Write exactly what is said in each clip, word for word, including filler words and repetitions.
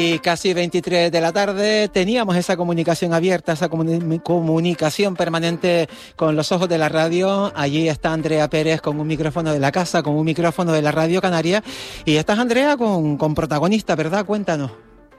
Y casi veintitrés de la tarde teníamos esa comunicación abierta, esa comuni- comunicación permanente con los ojos de la radio. Allí está Andrea Pérez con un micrófono de la casa, con un micrófono de la Radio Canaria. Y estás, Andrea, con, con protagonista, ¿verdad? Cuéntanos.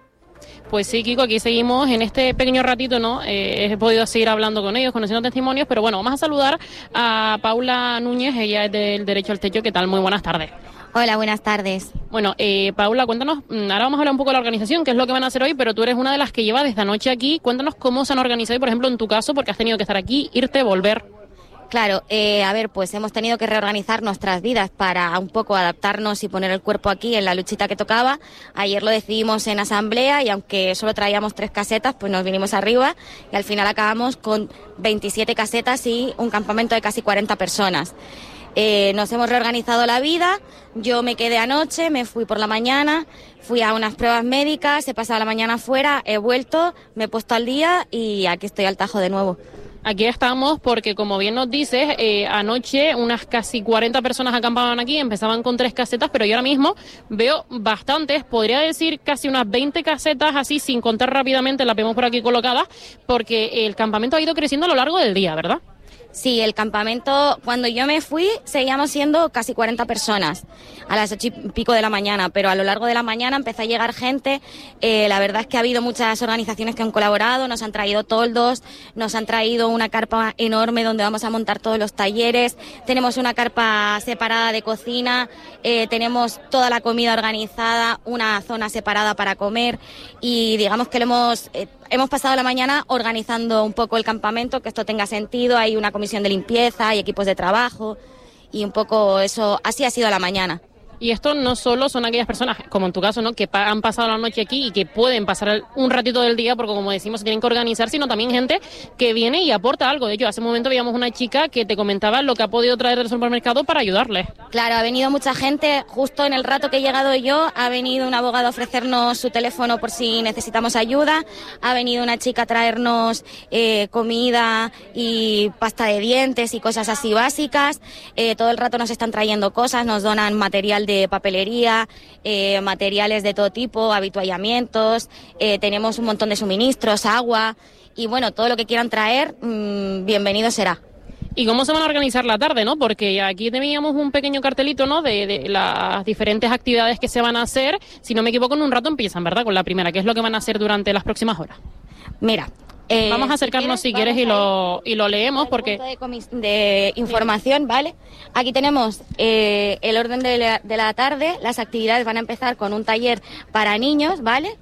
Pues sí, Kiko, aquí seguimos en este pequeño ratito, ¿no? Eh, he podido seguir hablando con ellos, conociendo testimonios, pero bueno, vamos a saludar a Paula Núñez, ella es del Derecho al Techo. ¿Qué tal? Muy buenas tardes. Hola, buenas tardes. Bueno, eh, Paula, cuéntanos, ahora vamos a hablar un poco de la organización, qué es lo que van a hacer hoy, pero tú eres una de las que lleva desde anoche aquí. Cuéntanos cómo se han organizado y, por ejemplo, en tu caso, porque has tenido que estar aquí, irte, volver. Claro, eh, a ver, pues hemos tenido que reorganizar nuestras vidas para un poco adaptarnos y poner el cuerpo aquí en la luchita que tocaba. Ayer lo decidimos en asamblea y aunque solo traíamos tres casetas, pues nos vinimos arriba y al final acabamos con veintisiete casetas y un campamento de casi cuarenta personas. Eh, nos hemos reorganizado la vida, yo me quedé anoche, me fui por la mañana, fui a unas pruebas médicas, he pasado la mañana afuera, he vuelto, me he puesto al día y aquí estoy al tajo de nuevo. Aquí estamos porque, como bien nos dices, eh, anoche unas casi cuarenta personas acampaban aquí, empezaban con tres casetas, pero yo ahora mismo veo bastantes, podría decir casi unas veinte casetas así, sin contar rápidamente, las vemos por aquí colocadas, porque el campamento ha ido creciendo a lo largo del día, ¿verdad? Sí, el campamento, cuando yo me fui, seguíamos siendo casi cuarenta personas a las ocho y pico de la mañana, pero a lo largo de la mañana empezó a llegar gente. Eh, la verdad es que ha habido muchas organizaciones que han colaborado, nos han traído toldos, nos han traído una carpa enorme donde vamos a montar todos los talleres, tenemos una carpa separada de cocina, eh, tenemos toda la comida organizada, una zona separada para comer y digamos que lo hemos... Eh, Hemos pasado la mañana organizando un poco el campamento, que esto tenga sentido, hay una comisión de limpieza, hay equipos de trabajo y un poco eso, así ha sido la mañana. Y esto no solo son aquellas personas, como en tu caso, ¿no?, que pa- han pasado la noche aquí y que pueden pasar el- un ratito del día, porque como decimos, se tienen que organizar, sino también gente que viene y aporta algo. De hecho, hace un momento veíamos una chica que te comentaba lo que ha podido traer del supermercado para ayudarles. Claro, ha venido mucha gente, justo en el rato que he llegado yo, ha venido un abogado a ofrecernos su teléfono por si necesitamos ayuda, ha venido una chica a traernos eh, comida y pasta de dientes y cosas así básicas, eh, todo el rato nos están trayendo cosas, nos donan material de de papelería, eh, materiales de todo tipo, habituallamientos, eh, tenemos un montón de suministros, agua y bueno, todo lo que quieran traer, mmm, bienvenido será. ¿Y cómo se van a organizar la tarde, no? Porque aquí teníamos un pequeño cartelito, ¿no?, de, de las diferentes actividades que se van a hacer. Si no me equivoco, en un rato empiezan, ¿verdad?, con la primera. ¿Qué es lo que van a hacer durante las próximas horas? Mira... Eh, vamos a acercarnos si quieres, si quieres y lo y lo leemos porque de, comis- de información, ¿vale? Aquí tenemos eh, el orden de la, de la tarde. Las actividades van a empezar con un taller para niños, ¿vale?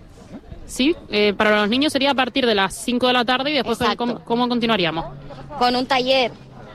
Sí, eh, para los niños sería a partir de las cinco de la tarde y después ¿cómo, cómo continuaríamos? Con un taller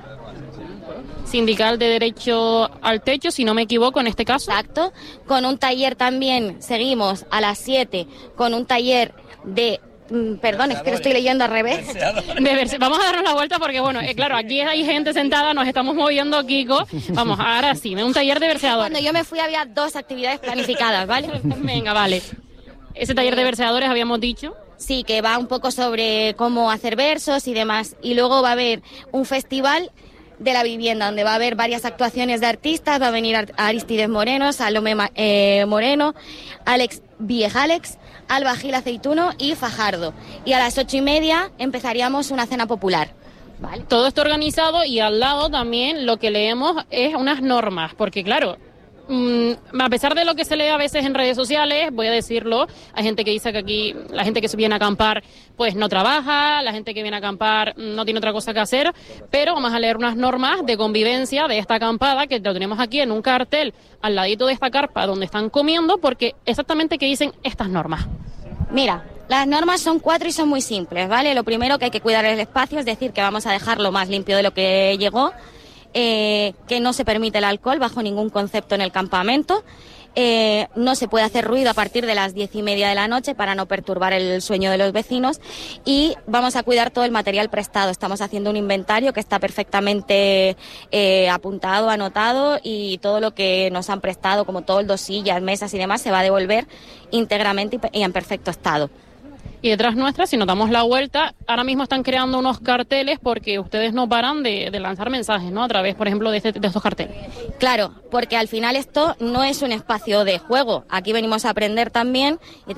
sindical de derecho al techo, si no me equivoco, en este caso. Exacto. Con un taller también seguimos a las siete con un taller de Perdón, es que lo estoy leyendo al revés. De verse. Vamos a darnos la vuelta porque, bueno, eh, claro, aquí hay gente sentada, nos estamos moviendo, Kiko. Vamos, ahora sí, un taller de verseadores. Cuando yo me fui había dos actividades planificadas, ¿vale? Venga, vale. Ese taller de verseadores habíamos dicho. Sí, que va un poco sobre cómo hacer versos y demás. Y luego va a haber un festival de la vivienda, donde va a haber varias actuaciones de artistas, va a venir Aristides Moreno, Salomé eh, Moreno, Alex Viejalex, Alba Gil Aceituno y Fajardo. Y a las ocho y media empezaríamos una cena popular. ¿Vale? Todo esto organizado y al lado también lo que leemos es unas normas, porque claro, mmm, a pesar de lo que se lee a veces en redes sociales, voy a decirlo, hay gente que dice que aquí la gente que se viene a acampar pues no trabaja, la gente que viene a acampar no tiene otra cosa que hacer, pero vamos a leer unas normas de convivencia de esta acampada que lo tenemos aquí en un cartel al ladito de esta carpa donde están comiendo, porque exactamente qué dicen estas normas. Mira, las normas son cuatro y son muy simples, ¿vale? Lo primero, que hay que cuidar el espacio, es decir, que vamos a dejarlo más limpio de lo que llegó, eh, que no se permite el alcohol bajo ningún concepto en el campamento, eh, no se puede hacer ruido a partir de las diez y media de la noche para no perturbar el sueño de los vecinos y vamos a cuidar todo el material prestado. Estamos haciendo un inventario que está perfectamente eh, apuntado, anotado y todo lo que nos han prestado, como toldos, sillas, mesas y demás, se va a devolver íntegramente y en perfecto estado. Y detrás nuestra, si nos damos la vuelta, ahora mismo están creando unos carteles porque ustedes no paran de, de lanzar mensajes, ¿no?, a través, por ejemplo, de, este, de estos carteles. Claro, porque al final esto no es un espacio de juego. Aquí venimos a aprender también. Y